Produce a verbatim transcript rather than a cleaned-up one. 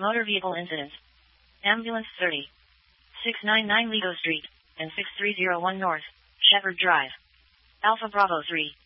Motor vehicle incident. Ambulance thirty. six ninety-nine Lido Street, and six three zero one North, Shepherd Drive. Alpha Bravo three.